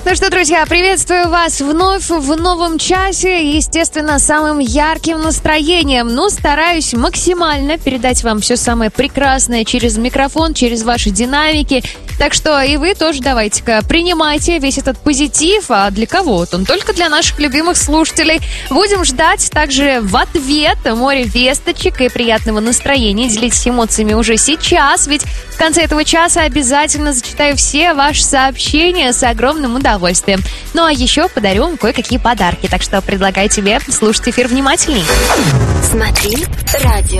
Ну что, друзья, приветствую вас вновь в новом часе. Естественно, самым ярким настроением. Ну, стараюсь максимально передать вам все самое прекрасное через микрофон, через ваши динамики. Так что и вы тоже давайте-ка принимайте весь этот позитив. А для кого? Он только для наших любимых слушателей. Будем ждать также в ответ море весточек и приятного настроения. Делитесь эмоциями уже сейчас, ведь в конце этого часа обязательно зачитаю все ваши сообщения с огромным удовольствием. Ну а еще подарю вам кое-какие подарки. Так что предлагаю тебе слушать эфир внимательней. Смотри радио.